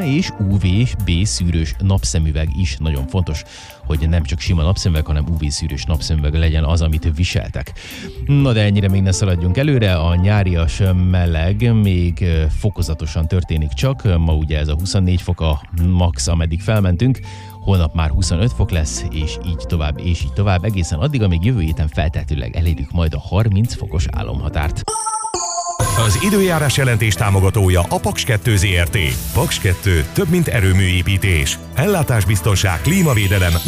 és UVB szűrős napszemüveg is nagyon fontos, hogy nem csak sima napszemüveg, hanem UV szűrős napszemüveg legyen az, amit viseltek. Na de ennyire még ne szaladjunk előre, a nyárias meleg még fokozatosan történik csak, ma ugye ez a 24 fok a max, ameddig felmentünk, holnap már 25 fok lesz, és így tovább, egészen addig, amíg jövő héten feltehetőleg elérjük majd a 30 fokos álomhatárt. Az időjárás jelentés támogatója a Paks 2 Zrt. Paks 2 több mint erőműépítés. Ellátásbiztonság, klímavédelem,